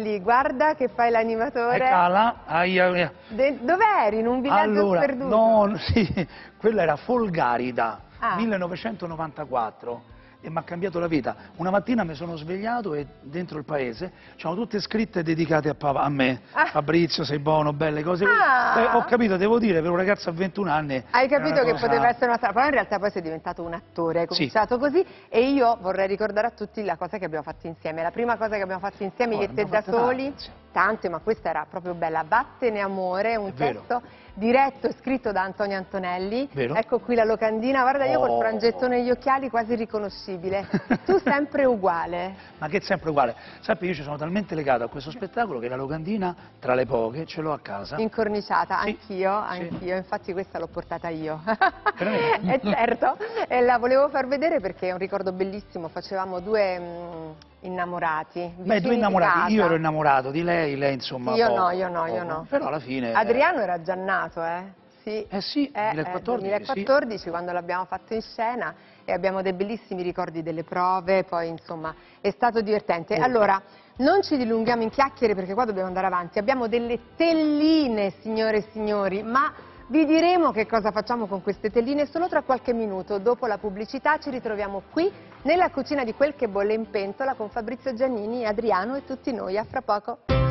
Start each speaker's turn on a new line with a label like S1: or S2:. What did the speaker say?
S1: lì, guarda che fai l'animatore.
S2: Cala, aia.
S1: Dov'eri? In un villaggio sperduto?
S2: No, sì, quella era Folgarida,
S1: Ah.
S2: 1994. E mi ha cambiato la vita. Una mattina mi sono svegliato e dentro il paese c'erano tutte scritte dedicate a me. Fabrizio, sei buono, belle cose. Ho capito, devo dire, per un ragazzo a 21 anni.
S1: Hai capito che poteva essere una strada, però in realtà poi sei diventato un attore, hai cominciato così, e io vorrei ricordare a tutti la cosa che abbiamo fatto insieme. La prima cosa che abbiamo fatto insieme, io e te da soli, tante, ma questa era proprio bella, Vattene amore, un testo diretto e scritto da Antonio Antonelli. Ecco qui la locandina, guarda, io col frangettone e gli occhiali quasi riconoscibile. Tu sempre uguale.
S2: Ma che sempre uguale? Sappi, io ci sono talmente legato a questo spettacolo che la locandina, tra le poche, ce l'ho a casa.
S1: Incorniciata, anch'io, infatti questa l'ho portata io. E certo, e la volevo far vedere perché è un ricordo bellissimo, facevamo due innamorati.
S2: Beh, due innamorati, io ero innamorato di lei, lei insomma
S1: io no.
S2: Però alla fine...
S1: Adriano era già nato, Sì.
S2: Sì,
S1: 2014
S2: sì.
S1: Quando l'abbiamo fatto in scena, e abbiamo dei bellissimi ricordi delle prove, poi insomma è stato divertente. Allora, non ci dilunghiamo in chiacchiere perché qua dobbiamo andare avanti, abbiamo delle telline, signore e signori, ma vi diremo che cosa facciamo con queste telline solo tra qualche minuto. Dopo la pubblicità ci ritroviamo qui nella cucina di Quel che bolle in pentola con Fabrizio Giannini, Adriano e tutti noi. A fra poco.